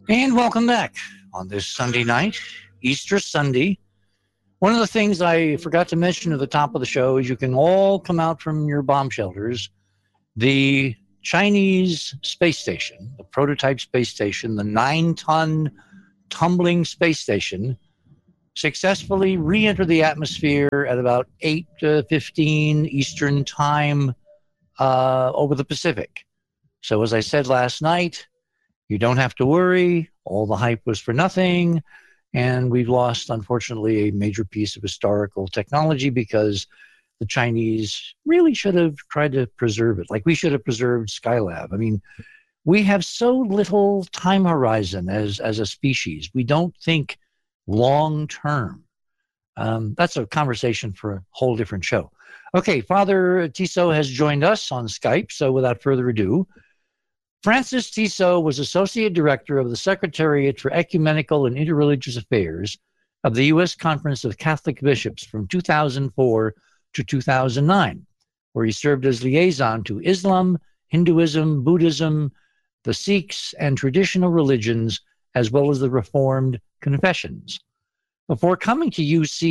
And welcome back on this Sunday night, Easter Sunday. One of the things I forgot to mention at the top of the show is you can all come out from your bomb shelters. The Chinese space station, the prototype space station, the 9-ton tumbling space station, successfully re-entered the atmosphere at about 8:15 Eastern time over the Pacific. So as I said last night, you don't have to worry. All the hype was for nothing. And we've lost, unfortunately, a major piece of historical technology because the Chinese really should have tried to preserve it. Like we should have preserved Skylab. I mean, we have so little time horizon as a species. We don't think long term. That's a conversation for a whole different show. Okay, Father Tissot has joined us on Skype. So without further ado, Francis Tissot was Associate Director of the Secretariat for Ecumenical and Interreligious Affairs of the U.S. Conference of Catholic Bishops from 2004 to 2009, where he served as liaison to Islam, Hinduism, Buddhism, the Sikhs, and traditional religions, as well as the Reformed confessions. Before coming to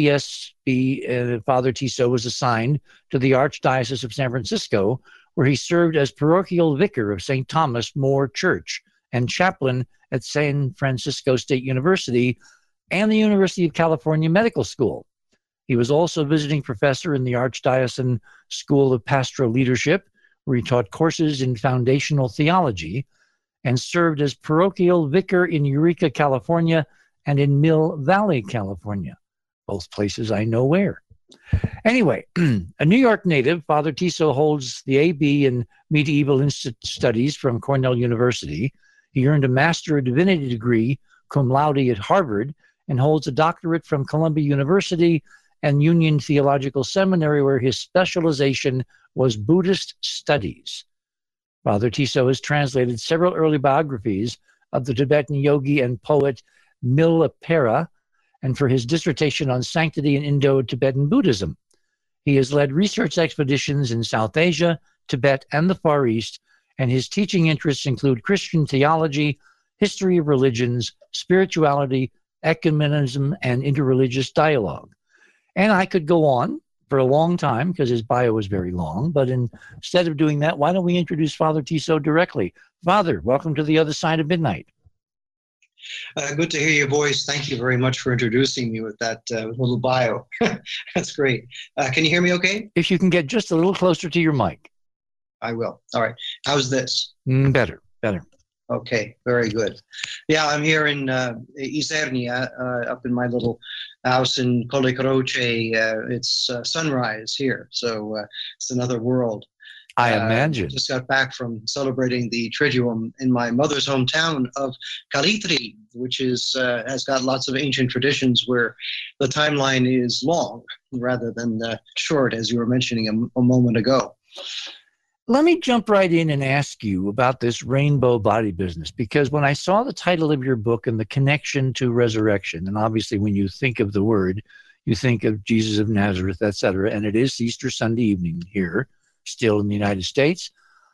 UCSB, Father Tissot was assigned to the Archdiocese of San Francisco, where he served as parochial vicar of St. Thomas More Church and chaplain at San Francisco State University and the University of California Medical School. He was also visiting professor in the Archdiocesan School of Pastoral Leadership, where he taught courses in foundational theology, and served as parochial vicar in Eureka, California, and in Mill Valley, California, both places I know where. Anyway, a New York native, Father Tissot holds the A.B. in Medieval Studies from Cornell University. He earned a Master of Divinity degree, cum laude, at Harvard, and holds a doctorate from Columbia University and Union Theological Seminary, where his specialization was Buddhist studies. Father Tissot has translated several early biographies of the Tibetan yogi and poet Milarepa, and for his dissertation on sanctity in Indo-Tibetan Buddhism. He has led research expeditions in South Asia, Tibet, and the Far East, and his teaching interests include Christian theology, history of religions, spirituality, ecumenism, and interreligious dialogue. And I could go on for a long time because his bio is very long, but instead of doing that, why don't we introduce Father Tissot directly? Father, welcome to the other side of midnight. Good to hear your voice. Thank you very much for introducing me with that little bio. That's great. Can you hear me okay? If you can get just a little closer to your mic. I will. All right. How's this? Better. Okay, very good. Yeah, I'm here in Isernia, up in my little house in Colle Croce. It's sunrise here, so it's another world. I imagine. Just got back from celebrating the Triduum in my mother's hometown of Calitri, which has got lots of ancient traditions where the timeline is long rather than short, as you were mentioning a moment ago. Let me jump right in and ask you about this rainbow body business, because when I saw the title of your book and the connection to resurrection, and obviously when you think of the word, you think of Jesus of Nazareth, etc., and it is Easter Sunday evening here, still in the United States.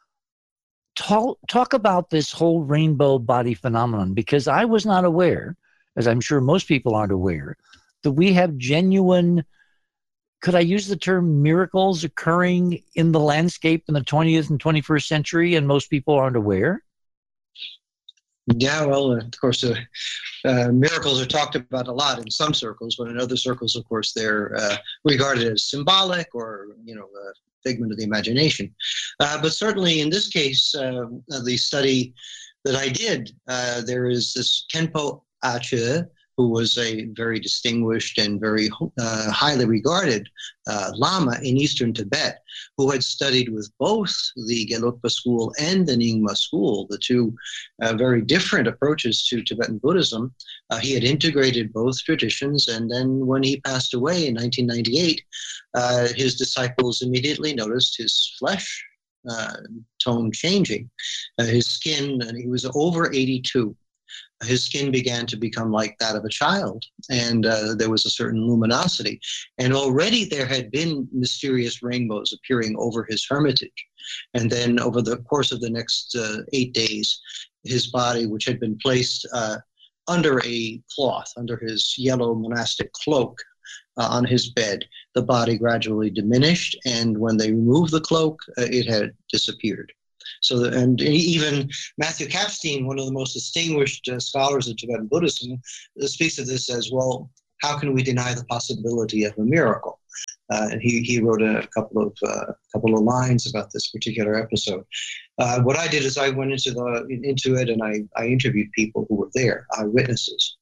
Talk about this whole rainbow body phenomenon, because I was not aware, as I'm sure most people aren't aware, that we have genuine, could I use the term miracles occurring in the landscape in the 20th and 21st century, and most people aren't aware? Yeah, well, of course, miracles are talked about a lot in some circles, but in other circles, of course, they're regarded as symbolic or, a figment of the imagination. But certainly in this case, the study that I did, there is this Khenpo Ache, who was a very distinguished and very highly regarded Lama in Eastern Tibet, who had studied with both the Gelugpa school and the Nyingma school, the two very different approaches to Tibetan Buddhism. He had integrated both traditions, and then when he passed away in 1998, his disciples immediately noticed his flesh tone changing. His skin, and he was over 82. His skin began to become like that of a child, and there was a certain luminosity. And already there had been mysterious rainbows appearing over his hermitage. And then over the course of the next 8 days, his body, which had been placed under a cloth, under his yellow monastic cloak on his bed. The body gradually diminished, and when they removed the cloak, it had disappeared. So, and even Matthew Kapstein, one of the most distinguished scholars of Tibetan Buddhism, speaks of this as, well, how can we deny the possibility of a miracle? And he wrote a couple of lines about this particular episode. What I did is I went into it and I interviewed people who were there, eyewitnesses.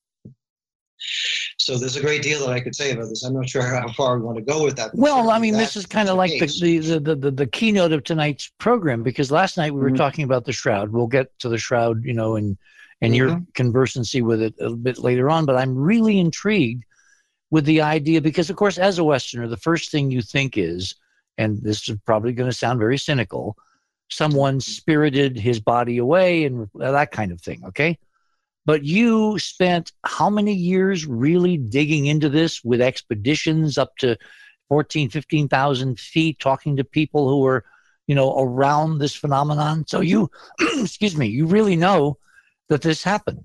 So there's a great deal that I could say about this. I'm not sure how far we want to go with that. Well, I mean, this is kind of like the keynote of tonight's program, because last night we were talking about the shroud. We'll get to the shroud, and your conversancy with it a bit later on. But I'm really intrigued with the idea, because, of course, as a Westerner, the first thing you think is, and this is probably going to sound very cynical, someone spirited his body away and that kind of thing, okay? But you spent how many years really digging into this with expeditions up to 14, 15,000 feet, talking to people who were, around this phenomenon? So you, excuse me, you really know that this happened.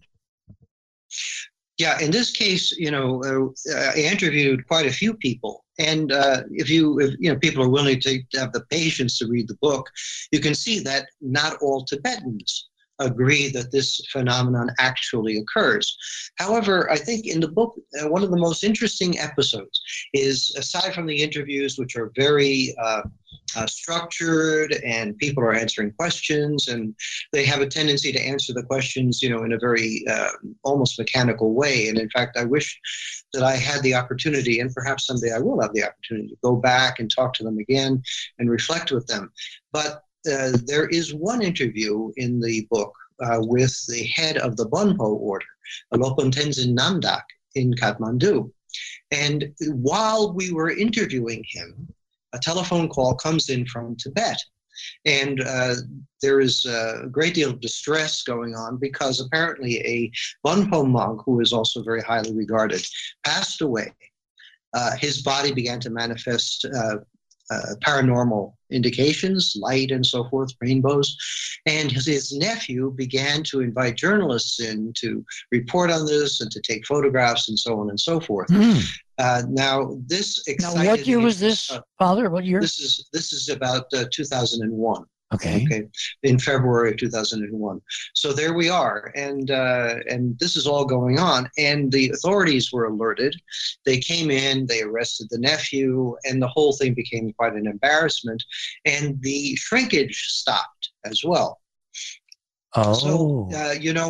Yeah, in this case, I interviewed quite a few people, and if people are willing to have the patience to read the book, you can see that not all Tibetans agree that this phenomenon actually occurs. However, I think in the book, one of the most interesting episodes is, aside from the interviews, which are very structured, and people are answering questions, and they have a tendency to answer the questions, in a very almost mechanical way. And in fact, I wish that I had the opportunity, and perhaps someday I will have the opportunity, to go back and talk to them again and reflect with them. But there is one interview in the book with the head of the Bonpo order, Lopon Tenzin Namdak, in Kathmandu. And while we were interviewing him, a telephone call comes in from Tibet. And there is a great deal of distress going on, because apparently a Bonpo monk, who is also very highly regarded, passed away. His body began to manifest paranormal indications, light and so forth, rainbows. And his nephew began to invite journalists in to report on this and to take photographs and so on and so forth. Now, this excited. Now, what year was this, Father? What year? This is about 2001. Okay. In February of 2001. So there we are, and this is all going on, and the authorities were alerted. They came in, they arrested the nephew, and the whole thing became quite an embarrassment, and the shrinkage stopped as well. Oh. So,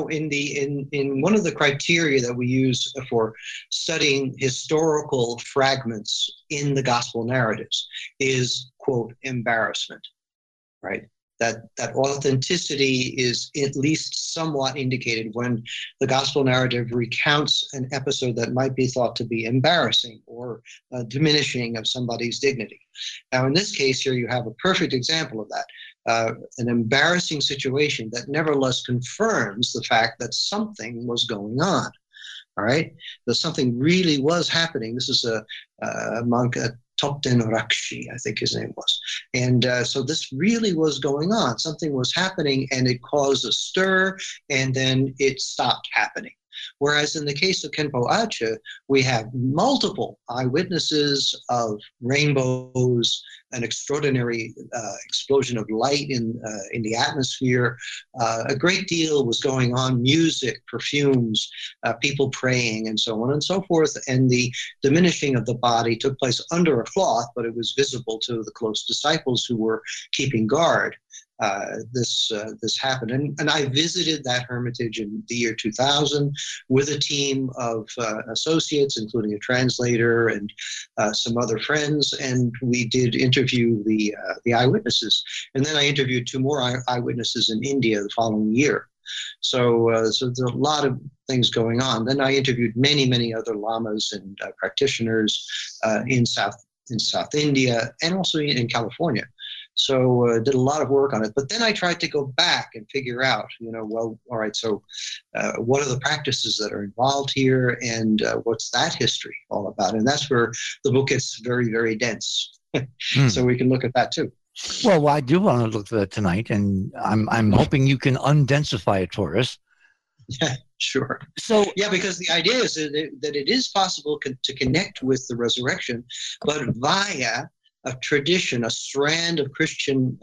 in one of the criteria that we use for studying historical fragments in the gospel narratives is, quote, embarrassment, right? That authenticity is at least somewhat indicated when the gospel narrative recounts an episode that might be thought to be embarrassing or diminishing of somebody's dignity. Now, in this case here, you have a perfect example of that. An embarrassing situation that nevertheless confirms the fact that something was going on. All right, that something really was happening. This is a monk, Topten Rakshi, I think his name was. And so this really was going on. Something was happening, and it caused a stir, and then it stopped happening. Whereas in the case of Khenpo Ache, we have multiple eyewitnesses of rainbows, an extraordinary explosion of light in the atmosphere. A great deal was going on, music, perfumes, people praying, and so on and so forth. And the diminishing of the body took place under a cloth, but it was visible to the close disciples who were keeping guard. This happened. And I visited that hermitage in the year 2000 with a team of associates, including a translator and some other friends, and we did interview the eyewitnesses. And then I interviewed two more eyewitnesses in India the following year. So there's a lot of things going on. Then I interviewed many other lamas and practitioners in South India and also in California. So did a lot of work on it. But then I tried to go back and figure out, all right, so what are the practices that are involved here, and what's that history all about? And that's where the book gets very, very dense. So we can look at that too. Well, I do want to look at that tonight, and I'm hoping you can undensify it for us. Yeah, sure. So, yeah, because the idea is that it is possible to connect with the resurrection, but via a tradition, a strand of Christian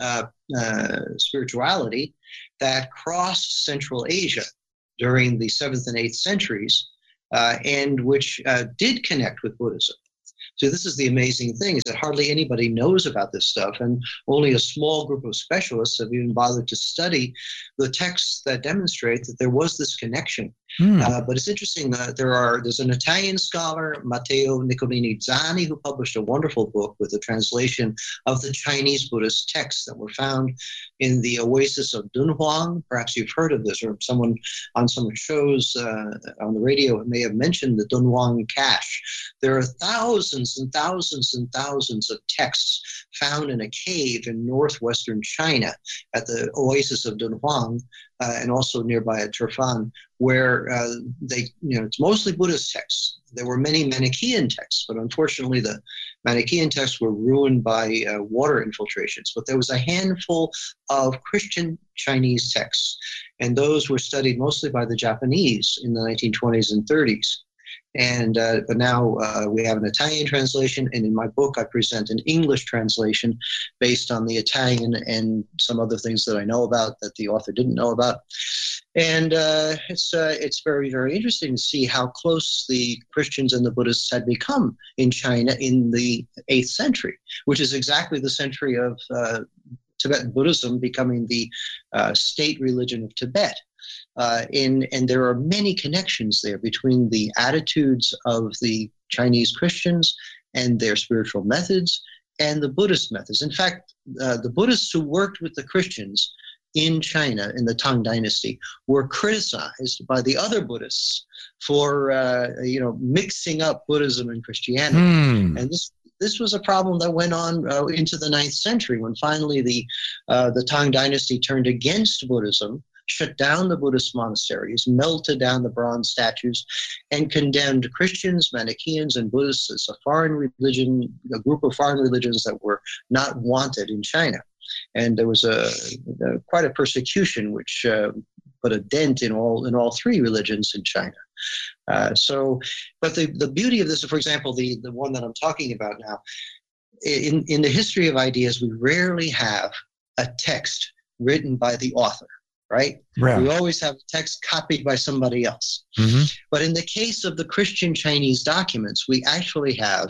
spirituality that crossed Central Asia during the 7th and 8th centuries, and which did connect with Buddhism. So this is the amazing thing, is that hardly anybody knows about this stuff, and only a small group of specialists have even bothered to study the texts that demonstrate that there was this connection. But it's interesting that there's an Italian scholar, Matteo Nicolini Zani, who published a wonderful book with a translation of the Chinese Buddhist texts that were found in the oasis of Dunhuang. Perhaps you've heard of this, or someone on some shows on the radio may have mentioned the Dunhuang cache. There are thousands and thousands and thousands of texts found in a cave in northwestern China at the oasis of Dunhuang, and also nearby at Turfan, where it's mostly Buddhist texts. There were many Manichaean texts, but unfortunately the Manichaean texts were ruined by water infiltrations. But there was a handful of Christian Chinese texts, and those were studied mostly by the Japanese in the 1920s and 30s. And but now we have an Italian translation, and in my book I present an English translation based on the Italian and some other things that I know about that the author didn't know about. And it's very, very interesting to see how close the Christians and the Buddhists had become in China in the 8th century, which is exactly the century of Tibetan Buddhism becoming the state religion of Tibet. And there are many connections there between the attitudes of the Chinese Christians and their spiritual methods and the Buddhist methods. In fact, the Buddhists who worked with the Christians in China in the Tang Dynasty were criticized by the other Buddhists for mixing up Buddhism and Christianity. And this was a problem that went on into the 9th century, when finally the Tang Dynasty turned against Buddhism, shut down the Buddhist monasteries, melted down the bronze statues, and condemned Christians, Manichaeans, and Buddhists as a foreign religion, a group of foreign religions that were not wanted in China. And there was quite a persecution which put a dent in all three religions in China. But the beauty of this, for example, the one that I'm talking about now, in the history of ideas, we rarely have a text written by the author. Right? We always have a text copied by somebody else. But in the case of the Christian Chinese documents, we actually have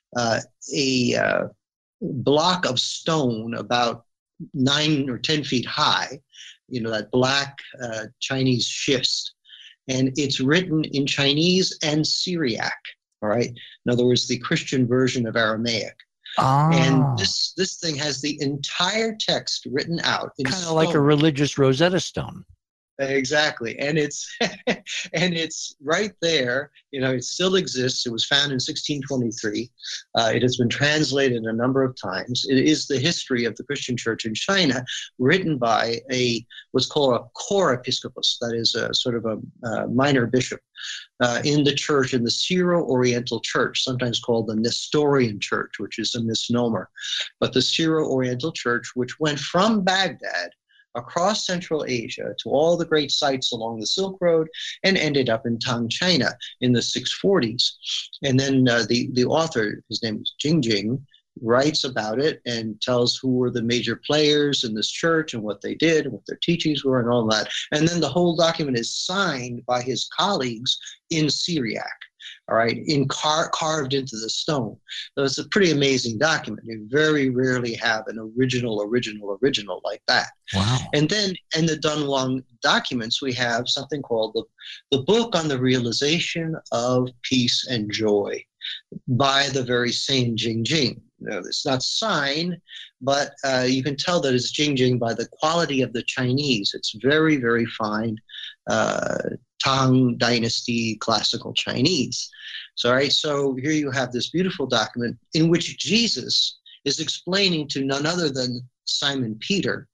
a block of stone about 9 or 10 feet high, that black Chinese schist, and it's written in Chinese and Syriac. All right. In other words, the Christian version of Aramaic. And this thing has the entire text written out in kind of like a religious Rosetta Stone. Exactly, and it's right there. It still exists. It was found in 1623. It has been translated a number of times. It is the history of the Christian Church in China, written by what's called a core episcopus. That is a sort of a minor bishop in the church, in the Syro-Oriental Church, sometimes called the Nestorian Church, which is a misnomer. But the Syro-Oriental Church, which went from Baghdad across Central Asia to all the great sites along the Silk Road and ended up in Tang, China in the 640s. And then the author, his name is Jingjing, writes about it and tells who were the major players in this church and what they did and what their teachings were and all that. And then the whole document is signed by his colleagues in Syriac. All right, carved into the stone. So it's a pretty amazing document. You very rarely have an original like that. Wow. And then in the Dunhuang documents, we have something called the Book on the Realization of Peace and Joy by the very same Jingjing. It's not signed, but you can tell that it's Jingjing by the quality of the Chinese. It's very, very fine Tang Dynasty classical Chinese. So here you have this beautiful document in which Jesus is explaining to none other than Simon Peter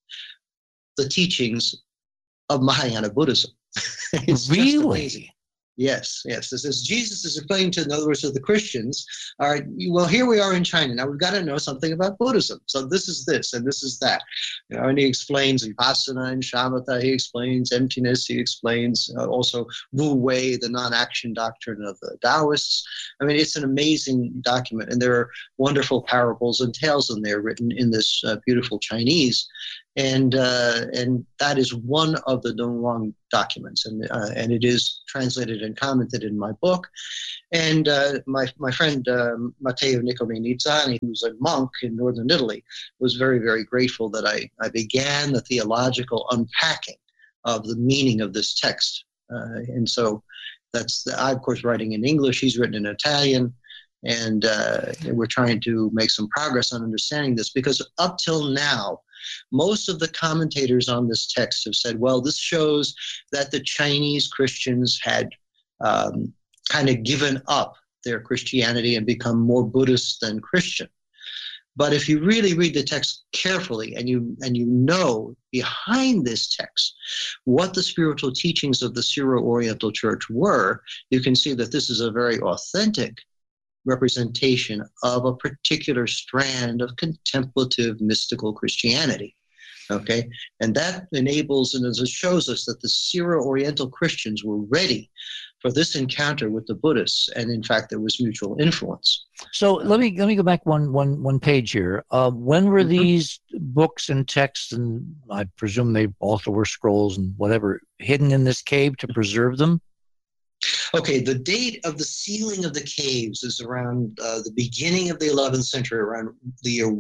the teachings of Mahayana Buddhism. It's really? just amazing. Yes, yes. This is Jesus is explaining to, in other words, to the Christians. All right, well, here we are in China. Now we've got to know something about Buddhism. So this is this, and this is that. And he explains Vipassana and Shamatha. He explains emptiness. He explains also Wu Wei, the non-action doctrine of the Taoists. I mean, it's an amazing document, and there are wonderful parables and tales in there written in this beautiful Chinese. And that is one of the Donglong documents, and it is translated and commented in my book. And my friend Matteo Nicolini-Zani, who's a monk in northern Italy, was very, very grateful that I began the theological unpacking of the meaning of this text. And so I'm, of course, writing in English. He's written in Italian. And we're trying to make some progress on understanding this, because up till now, most of the commentators on this text have said, well, this shows that the Chinese Christians had kind of given up their Christianity and become more Buddhist than Christian. But if you really read the text carefully and you know behind this text what the spiritual teachings of the Syro-Oriental Church were, you can see that this is a very authentic representation of a particular strand of contemplative mystical Christianity. Okay, and that enables and it shows us that the Syro-Oriental Christians were ready for this encounter with the Buddhists, and in fact, there was mutual influence. So let me go back one page here. When were these books and texts, and I presume they also were scrolls and whatever, hidden in this cave to preserve them? Okay, the date of the sealing of the caves is around the beginning of the 11th century, around the year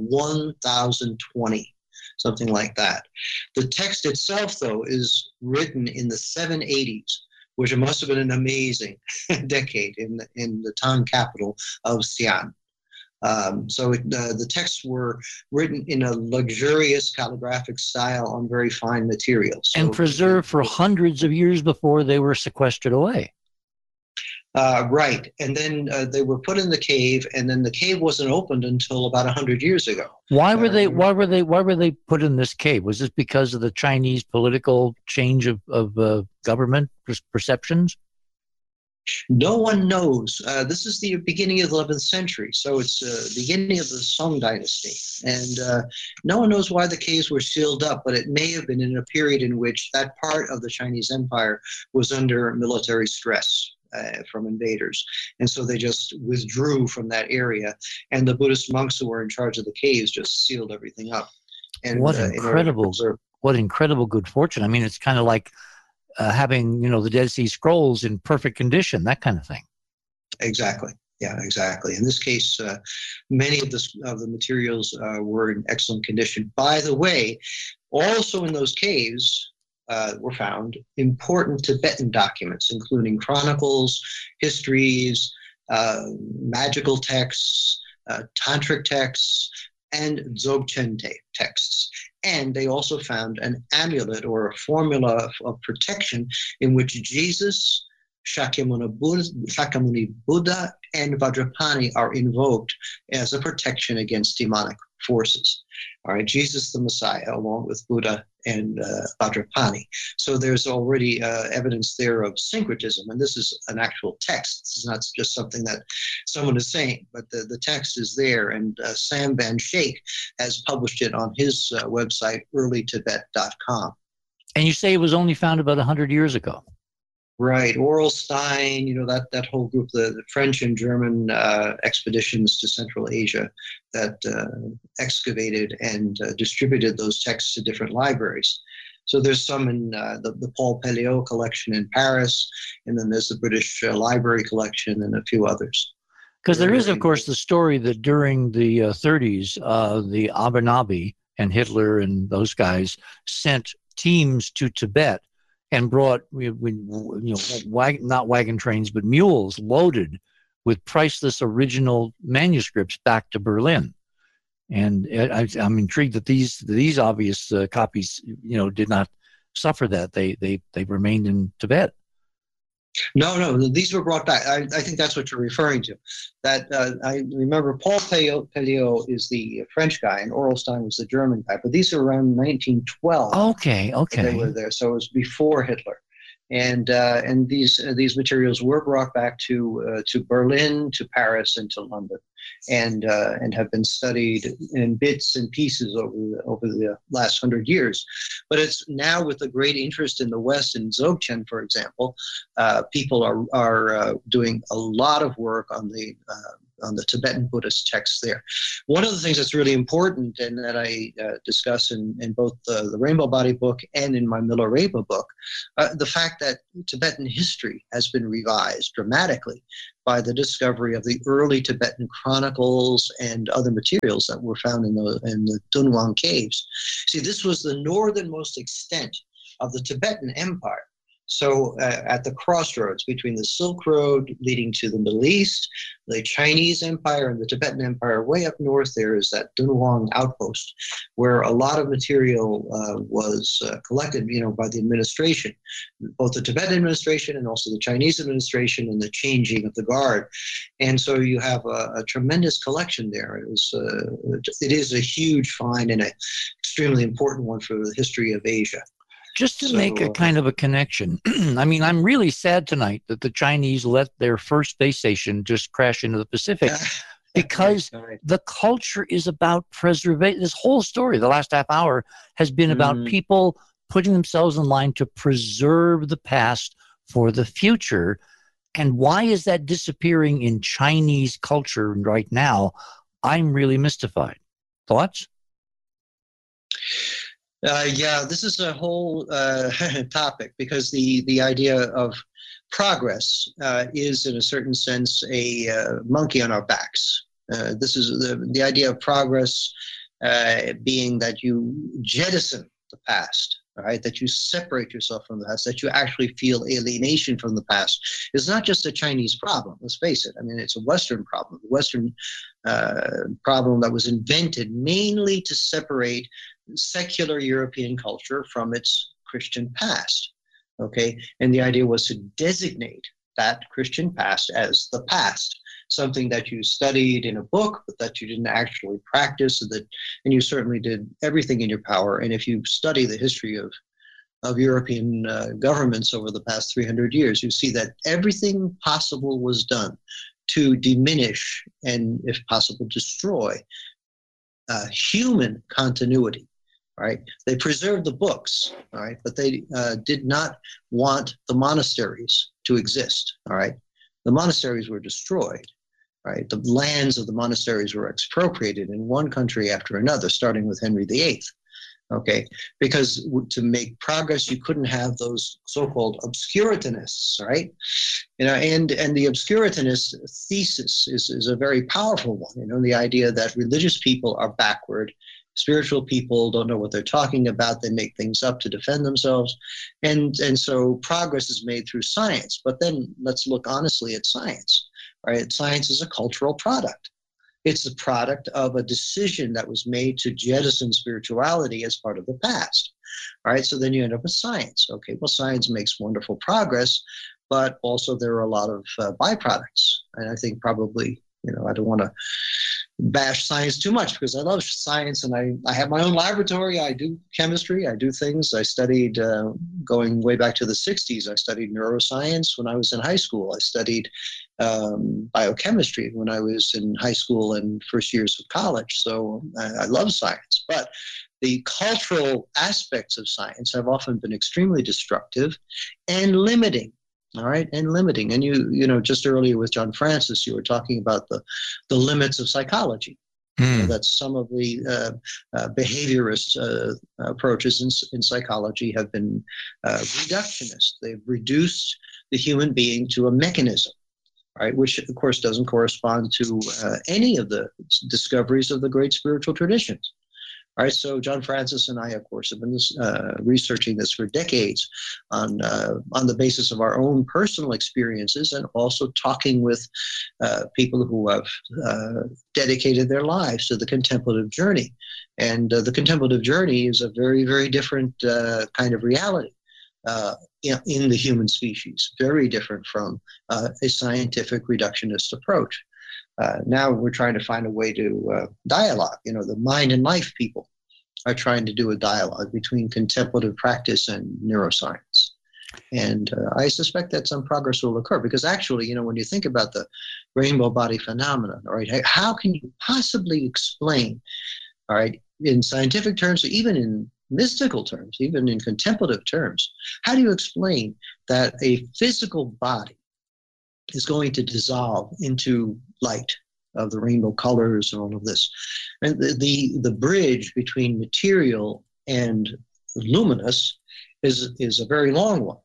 1020, something like that. The text itself, though, is written in the 780s, which must have been an amazing decade in the Tang capital of Xi'an. The texts were written in a luxurious calligraphic style on very fine materials. And preserved for hundreds of years before they were sequestered away. Right, and then they were put in the cave, and then the cave wasn't opened until about 100 years ago. Why were they put in this cave? Was this because of the Chinese political change of government perceptions? No one knows. This is the beginning of the 11th century, so it's the beginning of the Song dynasty, and no one knows why the caves were sealed up. But it may have been in a period in which that part of the Chinese Empire was under military stress from invaders. And so they just withdrew from that area. And the Buddhist monks who were in charge of the caves just sealed everything up. And what incredible good fortune. I mean, it's kind of like having, the Dead Sea Scrolls in perfect condition, that kind of thing. Exactly. Yeah, exactly. In this case, many of the materials were in excellent condition. By the way, also in those caves, were found important Tibetan documents, including chronicles, histories, magical texts, tantric texts, and Dzogchen texts. And they also found an amulet or a formula of protection in which Jesus, Shakyamuni Buddha, and Vajrapani are invoked as a protection against demonic forces. All right, Jesus the Messiah, along with Buddha and Vajrapani. So there's already evidence there of syncretism, and this is an actual text. This is not just something that someone is saying, but the text is there, and Sam Van Schaik has published it on his website, earlytibet.com. And you say it was only found about 100 years ago. Right, Orelstein, that whole group, the French and German expeditions to Central Asia that excavated and distributed those texts to different libraries. So there's some in the Paul Pelliot collection in Paris, and then there's the British Library collection and a few others. Because there is, of course, the story that during the 30s, the Abernabi and Hitler and those guys sent teams to Tibet and brought, not wagon trains, but mules loaded with priceless original manuscripts back to Berlin. And I'm intrigued that these obvious copies, did not suffer that. They remained in Tibet. No, these were brought back. I think that's what you're referring to. That I remember Paul Pelliot is the French guy, and Orelstein was the German guy. But these are around 1912. Okay. They were there, so it was before Hitler. And these materials were brought back to Berlin, to Paris, and to London, and have been studied in bits and pieces over the last 100 years. But it's now, with a great interest in the West, in Dzogchen, for example, people are doing a lot of work on the Tibetan Buddhist texts there. One of the things that's really important, and that I discuss in both the Rainbow Body book and in my Milarepa book, the fact that Tibetan history has been revised dramatically by the discovery of the early Tibetan chronicles and other materials that were found in the Dunhuang caves. See, this was the northernmost extent of the Tibetan Empire. So at the crossroads between the Silk Road leading to the Middle East, the Chinese Empire, and the Tibetan Empire, way up north, there is that Dunhuang outpost where a lot of material was collected, by the administration, both the Tibetan administration and also the Chinese administration, and the changing of the guard. And so you have a tremendous collection there. It is a huge find, and an extremely important one for the history of Asia. Just to make a kind of a connection, I mean, I'm really sad tonight that the Chinese let their first space station just crash into the Pacific, because the culture is about preservation. This whole story, the last half hour, has been about people putting themselves in line to preserve the past for the future. And why is that disappearing in Chinese culture right now? I'm really mystified. Thoughts? This is a whole topic, because the idea of progress is, in a certain sense, a monkey on our backs. This is the idea of progress being that you jettison the past, right? That you separate yourself from the past, that you actually feel alienation from the past. It's not just a Chinese problem, let's face it. I mean, it's a Western problem, Western problem that was invented mainly to separate secular European culture from its Christian past, okay? And the idea was to designate that Christian past as the past, something that you studied in a book, but that you didn't actually practice, and you certainly did everything in your power. And if you study the history of European governments over the past 300 years, you see that everything possible was done to diminish and, if possible, destroy human continuity. Right? They preserved the books, all right, but they did not want the monasteries to exist. All right, the monasteries were destroyed. Right, the lands of the monasteries were expropriated in one country after another, starting with Henry VIII. Okay, because to make progress, you couldn't have those so-called obscurantists, right? And the obscurantinist thesis is a very powerful one. The idea that religious people are backward. Spiritual people don't know what they're talking about. They make things up to defend themselves. And so progress is made through science. But then let's look honestly at science. Right? Science is a cultural product. It's the product of a decision that was made to jettison spirituality as part of the past. All right, so then you end up with science. Okay, well, science makes wonderful progress, but also there are a lot of byproducts. And I think probably, I don't want to bash science too much, because I love science, and I have my own laboratory. I do chemistry. I do things. I studied, going way back to the 60s, I studied neuroscience when I was in high school. I studied biochemistry when I was in high school and first years of college. So I love science. But the cultural aspects of science have often been extremely destructive and limiting. All right, and limiting. And just earlier with John Francis, you were talking about the limits of psychology. That some of the behaviorist approaches in psychology have been reductionist. They've reduced the human being to a mechanism, right? Which, of course, doesn't correspond to any of the discoveries of the great spiritual traditions. All right, so John Francis and I, of course, have been researching this for decades on the basis of our own personal experiences, and also talking with people who have dedicated their lives to the contemplative journey. And the contemplative journey is a very, very different kind of reality in the human species, very different from a scientific reductionist approach. Now we're trying to find a way to dialogue. The mind and life people are trying to do a dialogue between contemplative practice and neuroscience. And I suspect that some progress will occur because actually, when you think about the rainbow body phenomenon, all right, how can you possibly explain, all right, in scientific terms, even in mystical terms, even in contemplative terms, how do you explain that a physical body is going to dissolve into light of the rainbow colors and all of this? And the bridge between material and luminous is a very long one.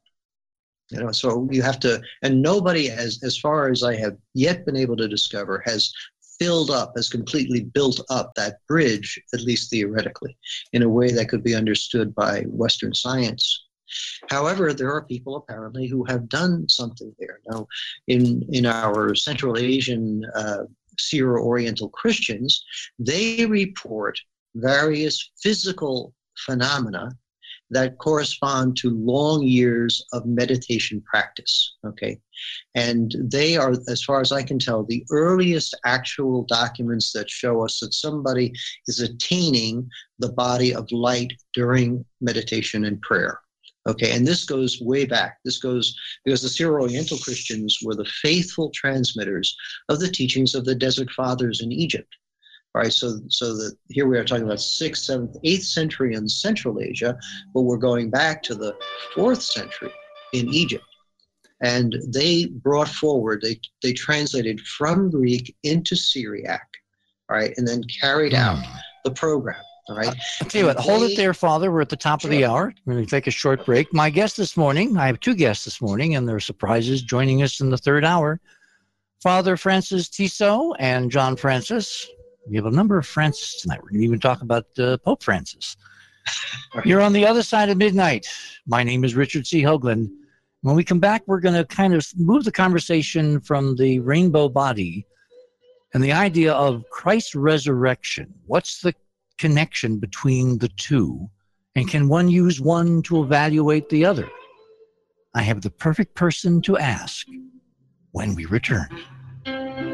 So you have to, and nobody, as far as I have yet been able to discover, has completely built up that bridge, at least theoretically, in a way that could be understood by Western science. However, there are people apparently who have done something there. Now, in our Central Asian Syro-Oriental Christians, they report various physical phenomena that correspond to long years of meditation practice, okay? And they are, as far as I can tell, the earliest actual documents that show us that somebody is attaining the body of light during meditation and prayer, okay? And this goes way back. This goes because the Syro-Oriental Christians were the faithful transmitters of the teachings of the Desert Fathers in Egypt. All right, so that here we are talking about 6th, 7th, 8th century in Central Asia, but we're going back to the 4th century in Egypt. And they brought forward, they translated from Greek into Syriac, all right, and then carried out the program, all right? I'll tell you what, hold it there, Father. We're at the top of the hour. We're going to take a short break. My guest this morning, I have two guests this morning, and they're surprises joining us in the third hour. Father Francis Tissot and John Francis. We have a number of Francis tonight. We're going to even talk about Pope Francis. You're on the other side of midnight. My name is Richard C. Hoagland. When we come back, we're going to kind of move the conversation from the rainbow body and the idea of Christ's resurrection. What's the connection between the two? And can one use one to evaluate the other? I have the perfect person to ask when we return.